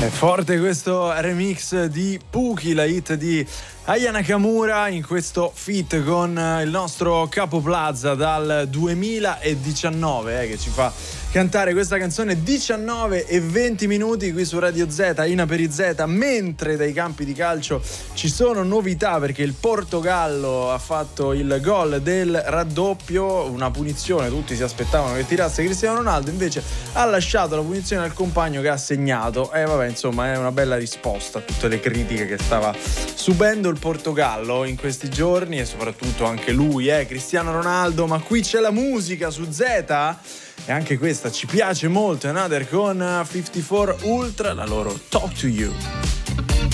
È forte questo remix di Puki, la hit di Aya Nakamura, in questo feat con il nostro Capo Plaza dal 2019, che ci fa cantare questa canzone. 19 e 20 minuti qui su Radio Z, Ina per Z, mentre dai campi di calcio ci sono novità, perché il Portogallo ha fatto il gol del raddoppio, una punizione, tutti si aspettavano che tirasse Cristiano Ronaldo, invece ha lasciato la punizione al compagno che ha segnato, e vabbè, insomma, è una bella risposta a tutte le critiche che stava subendo il Portogallo in questi giorni, e soprattutto anche lui, Cristiano Ronaldo. Ma qui c'è la musica su Z, e anche questa ci piace molto. Another con 54 Ultra, la loro Talk to You.